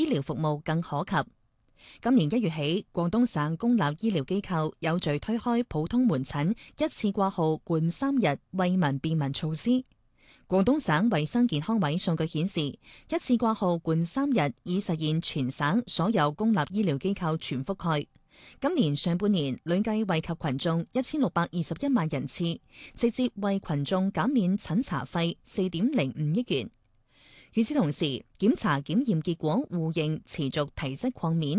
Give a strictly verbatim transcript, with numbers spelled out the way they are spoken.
醫療服務更可及。今年一月起，廣東省公立醫療機構有序推開普通門診一次掛號冠三日為民便民措施。廣東省衛生健康委數據顯示，一次掛號冠三日已實現全省所有公立醫療機構全覆蓋。今年上半年累計惠及群眾一千六百二十一萬人次，直接為群眾減免診查費四點零五億元。與此同時，檢查檢驗結果互認持續提質擴面。